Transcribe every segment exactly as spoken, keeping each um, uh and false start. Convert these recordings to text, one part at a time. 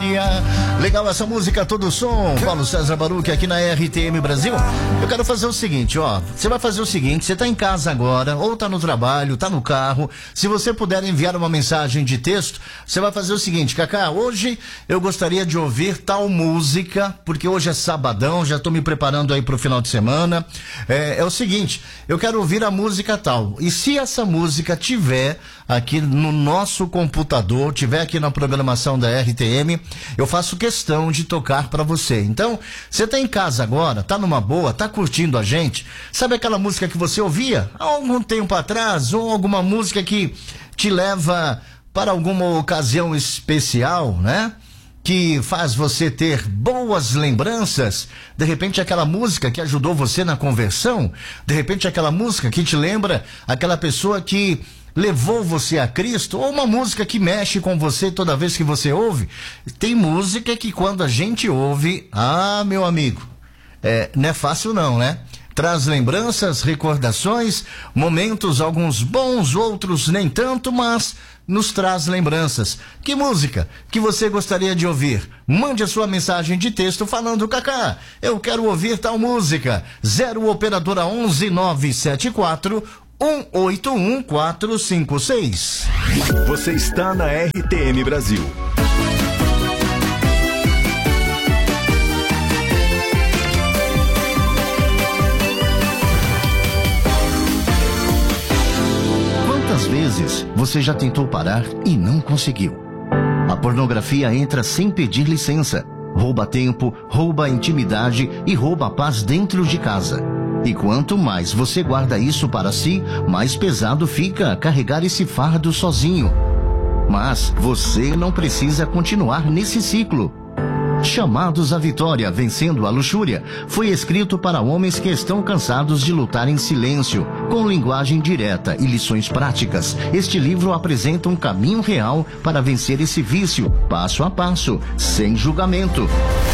sintonia. Legal essa música, todo som. Paulo César Baruch aqui na R T M Brasil. Eu quero fazer o seguinte, ó. Você vai fazer o seguinte, você tá em casa agora, ou tá no trabalho, tá no carro. Se você puder enviar uma mensagem de texto, você vai fazer o seguinte, Cacá, hoje eu gostaria de ouvir tal música, porque hoje é sabadão, já tô me preparando aí pro final de semana. É, é o seguinte, eu quero ouvir a música tal. E se essa música tiver aqui no nosso computador, tiver aqui na programação da R T M, eu faço questão de tocar para você. Então, você tá em casa agora, tá numa boa, tá curtindo a gente, sabe aquela música que você ouvia há algum tempo atrás, ou alguma música que te leva para alguma ocasião especial, né? Que faz você ter boas lembranças, de repente aquela música que ajudou você na conversão, de repente aquela música que te lembra aquela pessoa que levou você a Cristo, ou uma música que mexe com você toda vez que você ouve. Tem música que quando a gente ouve, ah, meu amigo, é, não é fácil não, né? Traz lembranças, recordações, momentos, alguns bons, outros nem tanto, mas nos traz lembranças. Que música que você gostaria de ouvir? Mande a sua mensagem de texto falando, Cacá, eu quero ouvir tal música. Zero operadora onze nove sete quatro um oito um quatro cinco seis. Você está na R T M Brasil. Quantas vezes você já tentou parar e não conseguiu? A pornografia entra sem pedir licença, rouba tempo, rouba a intimidade e rouba a paz dentro de casa. E quanto mais você guarda isso para si, mais pesado fica carregar esse fardo sozinho. Mas você não precisa continuar nesse ciclo. Chamados à Vitória, Vencendo a Luxúria, foi escrito para homens que estão cansados de lutar em silêncio, com linguagem direta e lições práticas. Este livro apresenta um caminho real para vencer esse vício, passo a passo, sem julgamento.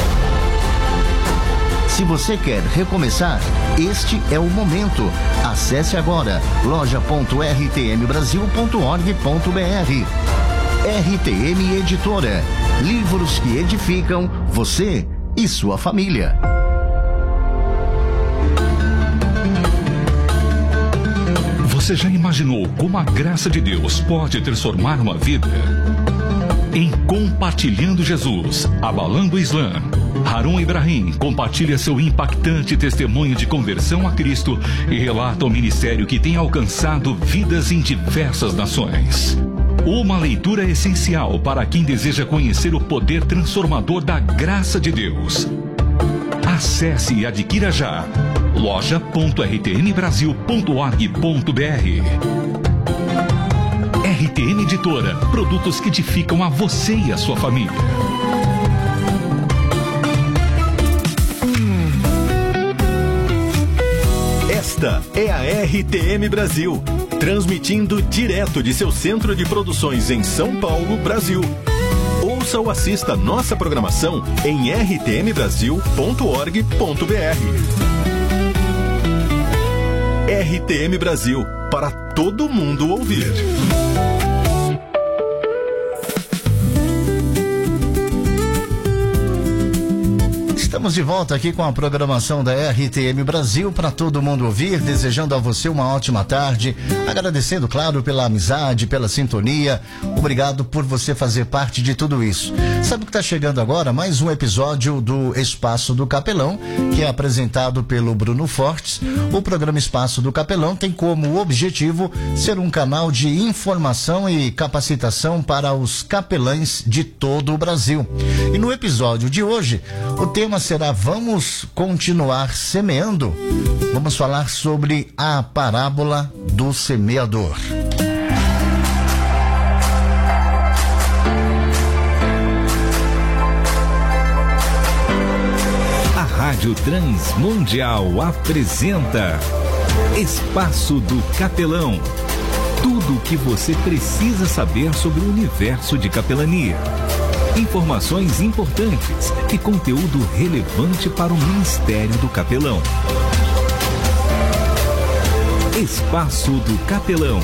Se você quer recomeçar, este é o momento. Acesse agora loja ponto r t m brasil ponto org ponto b r. R T M Editora. Livros que edificam você e sua família. Você já imaginou como a graça de Deus pode transformar uma vida? Em Compartilhando Jesus, Abalando o Islã, Harun Ibrahim compartilha seu impactante testemunho de conversão a Cristo e relata o ministério que tem alcançado vidas em diversas nações. Uma leitura essencial para quem deseja conhecer o poder transformador da graça de Deus. Acesse e adquira já loja ponto r t m brasil ponto org ponto b r. R T M Editora, produtos que edificam a você e a sua família. Esta é a R T M Brasil, transmitindo direto de seu centro de produções em São Paulo, Brasil. Ouça ou assista nossa programação em r t m brasil ponto org ponto b r. R T M Brasil, para todo mundo ouvir. Estamos de volta aqui com a programação da R T M Brasil para todo mundo ouvir, desejando a você uma ótima tarde, agradecendo, claro, pela amizade, pela sintonia. Obrigado por você fazer parte de tudo isso. Sabe o que está chegando agora? Mais um episódio do Espaço do Capelão, que é apresentado pelo Bruno Fortes. O programa Espaço do Capelão tem como objetivo ser um canal de informação e capacitação para os capelães de todo o Brasil. E no episódio de hoje, o tema será Vamos Continuar Semeando? Vamos falar sobre a parábola do semeador. A Rádio Transmundial apresenta Espaço do Capelão. Tudo o que você precisa saber sobre o universo de capelania. Informações importantes e conteúdo relevante para o Ministério do Capelão. Espaço do Capelão.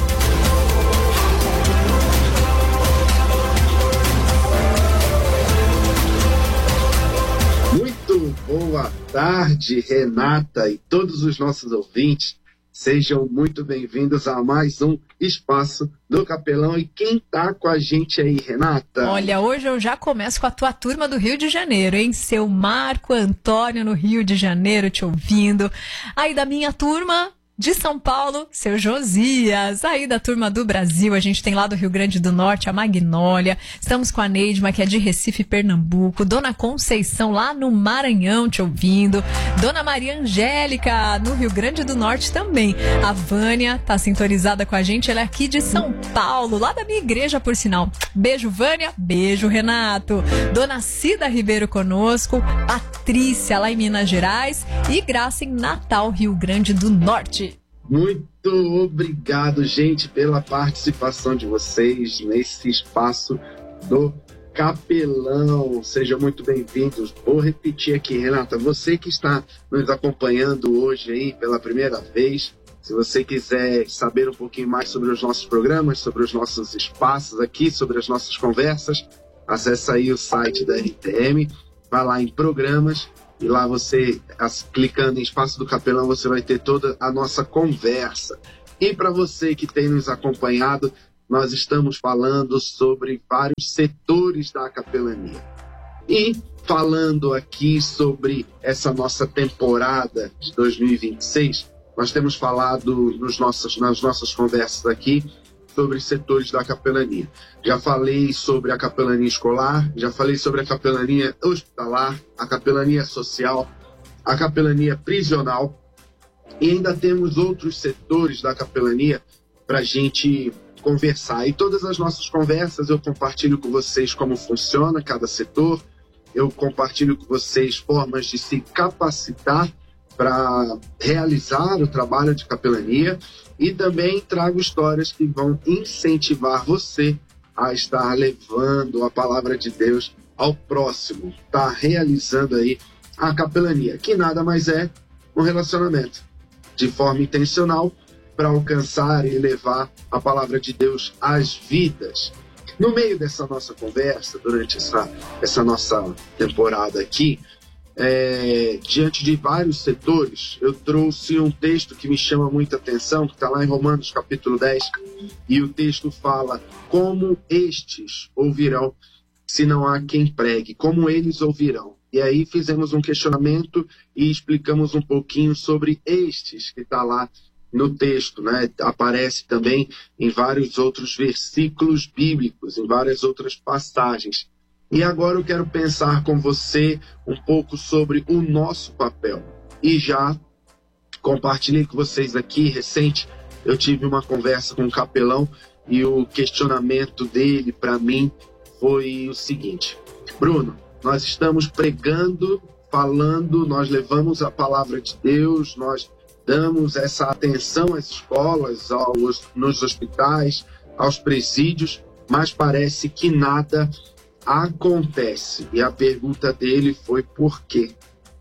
boa tarde, Renata e todos os nossos ouvintes. Sejam muito bem-vindos a mais um Espaço do Capelão. E quem tá com a gente aí, Renata? Olha, hoje eu já começo com a tua turma do Rio de Janeiro, hein? Seu Marco Antônio no Rio de Janeiro te ouvindo. Aí da minha turma de São Paulo, seu Josias. Aí da turma do Brasil, a gente tem lá do Rio Grande do Norte, a Magnólia. Estamos com a Neidma, que é de Recife, Pernambuco. Dona Conceição, lá no Maranhão, te ouvindo. Dona Maria Angélica, no Rio Grande do Norte também. A Vânia tá sintonizada com a gente, ela é aqui de São Paulo, lá da minha igreja, por sinal. Beijo, Vânia. Beijo, Renato. Dona Cida Ribeiro conosco. Patrícia, lá em Minas Gerais. E Graça em Natal, Rio Grande do Norte. Muito obrigado, gente, pela participação de vocês nesse espaço do Capelão. Sejam muito bem-vindos. Vou repetir aqui, Renata, você que está nos acompanhando hoje aí pela primeira vez, se você quiser saber um pouquinho mais sobre os nossos programas, sobre os nossos espaços aqui, sobre as nossas conversas, acessa aí o site da R T M, vai lá em programas, e lá você, as, clicando em Espaço do Capelão, você vai ter toda a nossa conversa. E para você que tem nos acompanhado, nós estamos falando sobre vários setores da capelania. E falando aqui sobre essa nossa temporada de dois mil e vinte e seis, nós temos falado nos nossos, nas nossas conversas aqui sobre setores da capelania. Já falei sobre a capelania escolar, já falei sobre a capelania hospitalar, a capelania social, a capelania prisional, e ainda temos outros setores da capelania para a gente conversar. E todas as nossas conversas eu compartilho com vocês como funciona cada setor, eu compartilho com vocês formas de se capacitar para realizar o trabalho de capelania, e também trago histórias que vão incentivar você a estar levando a palavra de Deus ao próximo, estar realizando aí a capelania, que nada mais é um relacionamento de forma intencional para alcançar e levar a palavra de Deus às vidas. No meio dessa nossa conversa, durante essa, essa nossa temporada aqui, É, diante de vários setores, eu trouxe um texto que me chama muita atenção, que está lá em Romanos capítulo dez, e o texto fala: como estes ouvirão, se não há quem pregue, como eles ouvirão. E aí fizemos um questionamento e explicamos um pouquinho sobre estes, que está lá no texto, né? Aparece também em vários outros versículos bíblicos, em várias outras passagens. E agora eu quero pensar com você um pouco sobre o nosso papel. E já compartilhei com vocês aqui, recente, eu tive uma conversa com um capelão e o questionamento dele para mim foi o seguinte: Bruno, nós estamos pregando, falando, nós levamos a palavra de Deus, nós damos essa atenção às escolas, aos, nos hospitais, aos presídios, mas parece que nada acontece. E a pergunta dele foi por quê?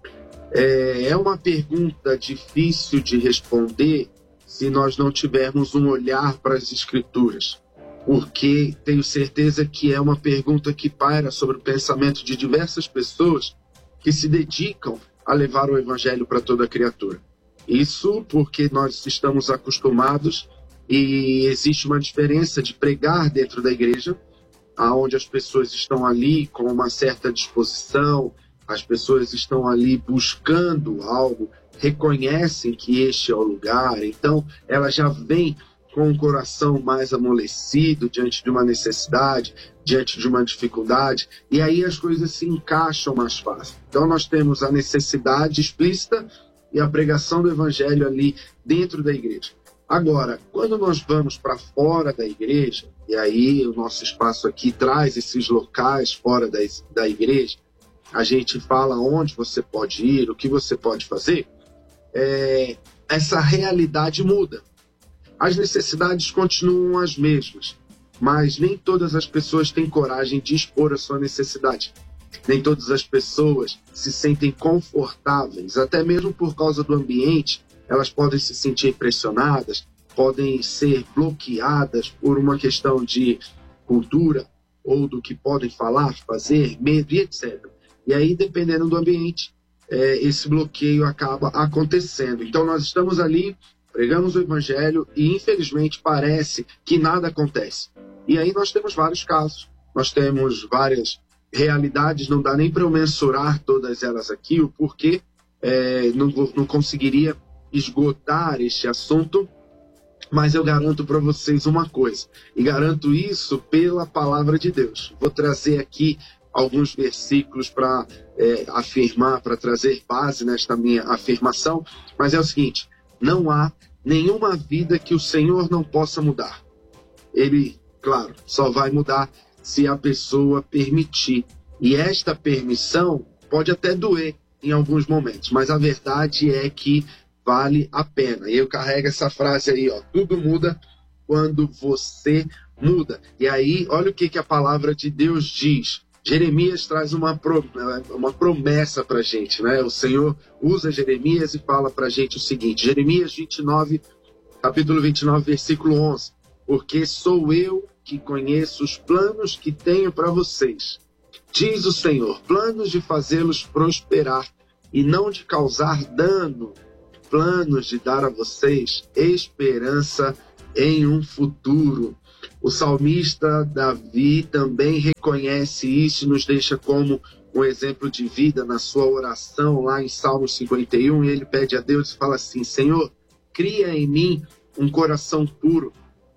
É, é uma pergunta difícil de responder se nós não tivermos um olhar para as Escrituras, porque tenho certeza que é uma pergunta que paira sobre o pensamento de diversas pessoas que se dedicam a levar o Evangelho para toda criatura. Isso porque nós estamos acostumados, e existe uma diferença de pregar dentro da igreja, onde as pessoas estão ali com uma certa disposição, as pessoas estão ali buscando algo, reconhecem que este é o lugar, então elas já vêm com o coração mais amolecido diante de uma necessidade, diante de uma dificuldade, e aí as coisas se encaixam mais fácil. Então nós temos a necessidade explícita e a pregação do Evangelho ali dentro da igreja. Agora, quando nós vamos para fora da igreja, e aí o nosso espaço aqui traz esses locais fora da, da igreja, a gente fala onde você pode ir, o que você pode fazer, é, essa realidade muda. As necessidades continuam as mesmas, mas nem todas as pessoas têm coragem de expor a sua necessidade. Nem todas as pessoas se sentem confortáveis, até mesmo por causa do ambiente. Elas podem se sentir pressionadas, podem ser bloqueadas por uma questão de cultura ou do que podem falar, fazer, medo e etcétera. E aí, dependendo do ambiente, é, esse bloqueio acaba acontecendo. Então nós estamos ali, pregamos o evangelho e infelizmente parece que nada acontece. E aí nós temos vários casos, nós temos várias realidades, não dá nem para eu mensurar todas elas aqui, o porquê é, não, não conseguiria esgotar este assunto, mas eu garanto para vocês uma coisa, e garanto isso pela palavra de Deus. Vou trazer aqui alguns versículos para é, afirmar, para trazer base nesta minha afirmação, mas é o seguinte: não há nenhuma vida que o Senhor não possa mudar. Ele, claro, só vai mudar se a pessoa permitir. E esta permissão pode até doer em alguns momentos, mas a verdade é que vale a pena. E eu carrego essa frase aí, ó: tudo muda quando você muda. E aí, olha o que, que a palavra de Deus diz. Jeremias traz uma, uma promessa para a gente, né? O Senhor usa Jeremias e fala para a gente o seguinte, Jeremias vinte e nove, capítulo vinte e nove, versículo onze. Porque sou eu que conheço os planos que tenho para vocês, diz o Senhor, planos de fazê-los prosperar e não de causar dano, planos de dar a vocês esperança em um futuro. O salmista Davi também reconhece isso e nos deixa como um exemplo de vida na sua oração lá em Salmo cinquenta e um, e ele pede a Deus e fala assim: Senhor, cria em mim um coração puro,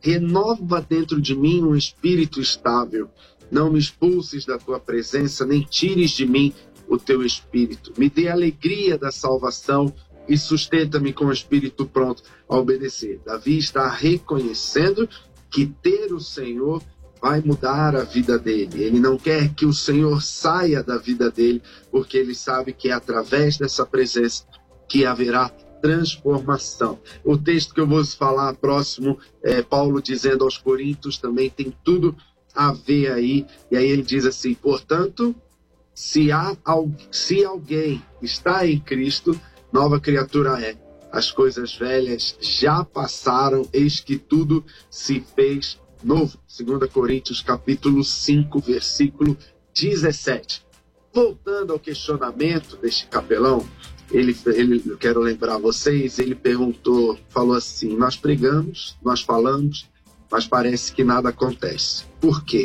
renova dentro de mim um espírito estável. Não me expulses da tua presença, nem tires de mim o teu espírito. Me dê a alegria da salvação e sustenta-me com o espírito pronto a obedecer. Davi está reconhecendo que ter o Senhor vai mudar a vida dele. Ele não quer que o Senhor saia da vida dele, porque ele sabe que é através dessa presença que haverá transformação. O texto que eu vou falar próximo, é Paulo dizendo aos Coríntios, também tem tudo a ver aí. E aí ele diz assim: portanto, se, há, se alguém está em Cristo, nova criatura é. As coisas velhas já passaram, eis que tudo se fez novo. Segunda Coríntios, capítulo cinco, versículo dezessete. Voltando ao questionamento deste capelão, ele, ele, eu quero lembrar vocês, ele perguntou, falou assim: nós pregamos, nós falamos, mas parece que nada acontece. Por quê?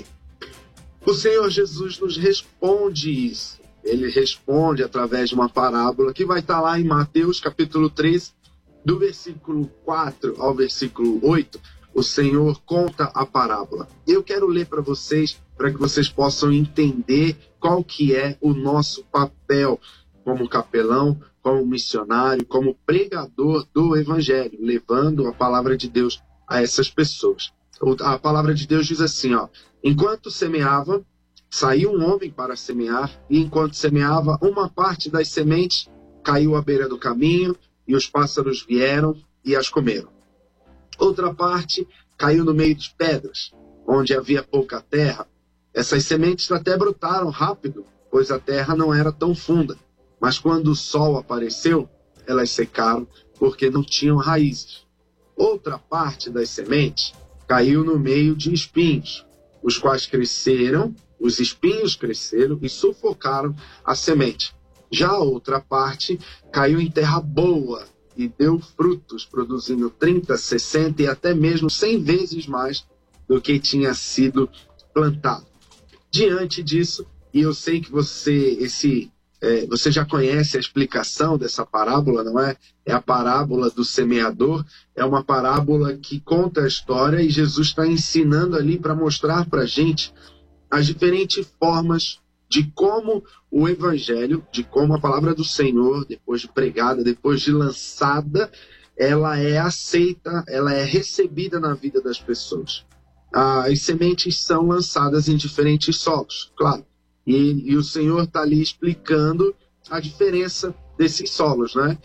O Senhor Jesus nos responde isso. Ele responde através de uma parábola que vai estar lá em Mateus capítulo treze, do versículo quatro ao versículo oito, o Senhor conta a parábola. Eu quero ler para vocês, para que vocês possam entender qual que é o nosso papel como capelão, como missionário, como pregador do Evangelho, levando a palavra de Deus a essas pessoas. A palavra de Deus diz assim, ó: enquanto semeava, saiu um homem para semear, e enquanto semeava, uma parte das sementes caiu à beira do caminho, e os pássaros vieram e as comeram. Outra parte caiu no meio de pedras, onde havia pouca terra. Essas sementes até brotaram rápido, pois a terra não era tão funda. Mas quando o sol apareceu, elas secaram, porque não tinham raízes. Outra parte das sementes caiu no meio de espinhos, os quais cresceram, os espinhos cresceram e sufocaram a semente. Já a outra parte caiu em terra boa e deu frutos, produzindo trinta, sessenta e até mesmo cem vezes mais do que tinha sido plantado. Diante disso, e eu sei que você, esse, é, você já conhece a explicação dessa parábola, não é? É a parábola do semeador, é uma parábola que conta a história e Jesus está ensinando ali para mostrar para a gente as diferentes formas de como o Evangelho, de como a palavra do Senhor, depois de pregada, depois de lançada, ela é aceita, ela é recebida na vida das pessoas. As sementes são lançadas em diferentes solos, claro. E, e o Senhor está ali explicando a diferença desses solos, né?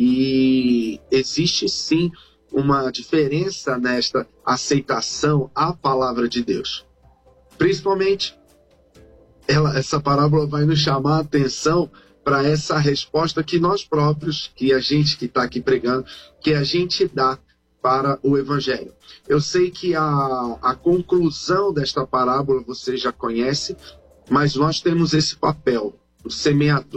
E existe sim uma diferença nesta aceitação à palavra de Deus. Principalmente, ela, essa parábola vai nos chamar a atenção para essa resposta que nós próprios, que a gente que está aqui pregando, que a gente dá para o Evangelho. Eu sei que a, a conclusão desta parábola você já conhece, mas nós temos esse papel, o semeador.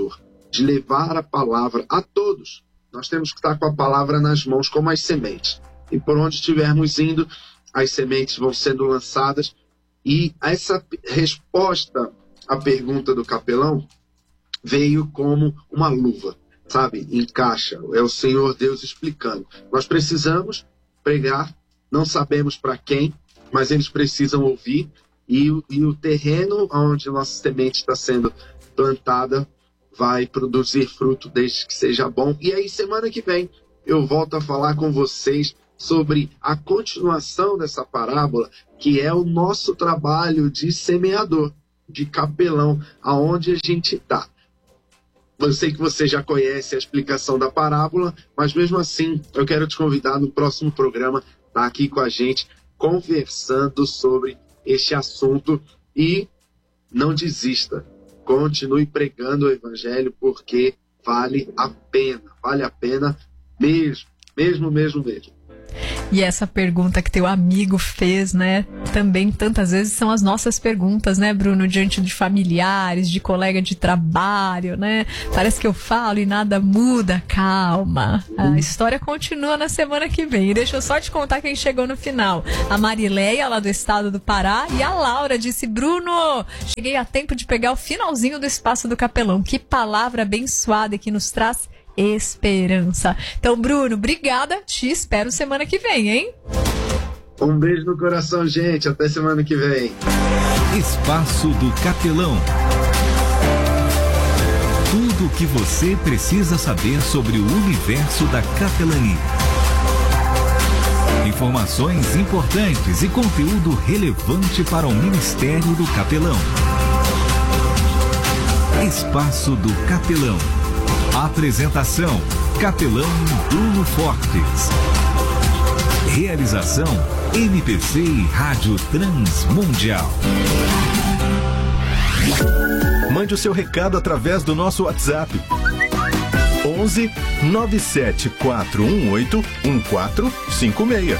de levar a palavra a todos. Nós temos que estar com a palavra nas mãos, como as sementes. E por onde estivermos indo, as sementes vão sendo lançadas. E essa resposta à pergunta do capelão veio como uma luva, sabe? Encaixa. É o Senhor Deus explicando. Nós precisamos pregar, não sabemos para quem, mas eles precisam ouvir. E, e o terreno onde nossa semente está sendo plantada vai produzir fruto desde que seja bom. E aí, semana que vem, eu volto a falar com vocês sobre a continuação dessa parábola, que é o nosso trabalho de semeador, de capelão, aonde a gente está. Eu sei que você já conhece a explicação da parábola, mas mesmo assim, eu quero te convidar no próximo programa, tá aqui com a gente, conversando sobre este assunto. E não desista. Continue pregando o evangelho, porque vale a pena, vale a pena mesmo, mesmo, mesmo, mesmo. E essa pergunta que teu amigo fez, né, também tantas vezes são as nossas perguntas, né, Bruno, diante de familiares, de colega de trabalho, né? Parece que eu falo e nada muda. Calma, a história continua na semana que vem. E deixa eu só te contar quem chegou no final. A Marileia, lá do estado do Pará, e a Laura disse: Bruno, cheguei a tempo de pegar o finalzinho do Espaço do Capelão. Que palavra abençoada que nos traz esperança. Então, Bruno, obrigada. Te espero semana que vem, hein? Um beijo no coração, gente. Até semana que vem. Espaço do Capelão. Tudo o que você precisa saber sobre o universo da capelania. Informações importantes e conteúdo relevante para o Ministério do Capelão. Espaço do Capelão. Apresentação: Capelão Bruno Fortes. Realização: M P C e Rádio Transmundial. Mande o seu recado através do nosso WhatsApp. onze nove sete quatro um oito um quatro cinco seis.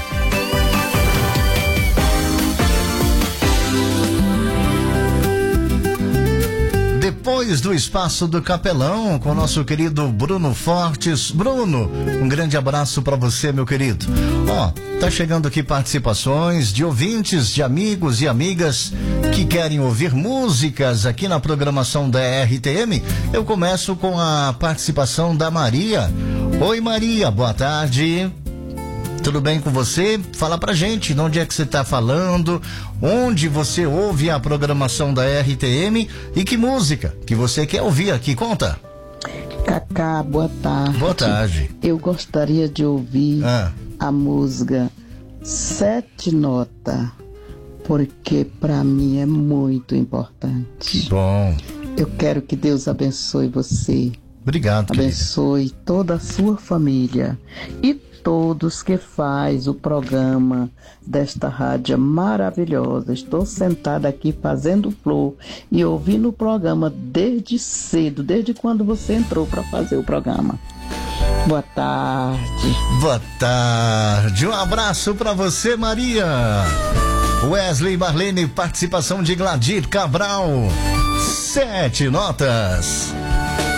Depois do Espaço do Capelão, com o nosso querido Bruno Fortes. Bruno, um grande abraço para você, meu querido. Ó, tá chegando aqui participações de ouvintes, de amigos e amigas que querem ouvir músicas aqui na programação da R T M. Eu começo com a participação da Maria. Oi, Maria, boa tarde. Tudo bem com você? Fala pra gente de onde é que você tá falando, onde você ouve a programação da R T M e que música que você quer ouvir aqui. Conta. Cacá, boa tarde. Boa tarde. Eu gostaria de ouvir ah. a música Sete Nota, porque pra mim é muito importante. Que bom. Eu quero que Deus abençoe você. Obrigado, abençoe querida. Toda a sua família e todos que faz o programa desta rádio maravilhosa. Estou sentada aqui fazendo flor e ouvindo o programa desde cedo, desde quando você entrou para fazer o programa. Boa tarde. Boa tarde. Um abraço para você, Maria. Wesley Marlene, participação de Gladir Cabral. Sete notas.